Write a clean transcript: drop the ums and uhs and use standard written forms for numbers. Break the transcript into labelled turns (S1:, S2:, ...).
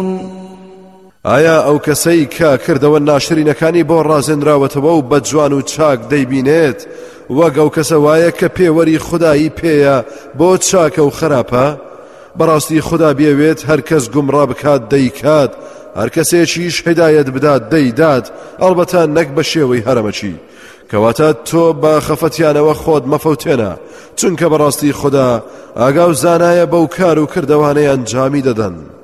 S1: ئایا ئەو کەسەی کە کردەوە ناشرینەکانی بۆ ڕازێنراوەتەوە و بە جوان و چاک دەیبینێت وەک ئەو کەسە وایە کە پێوەری خودایی پێیە بۆ چاکە و خراپە؟ بەڕاستی خوددا بێوێت هەر کەس گومڕا بکات دەیکات، هەر کەسێکیش هیدایەت بدات دەیدات، ئەڵبەتە نەک بە شێوەی هەرەمەچی. کەواتە تۆ بە خەفەتیانەوە خۆت مەفەوتێنە، چونکە بەڕاستی خوددا ئاگا و زانایە بەو کار و کردەوانەی ئەنجامی دەدەن.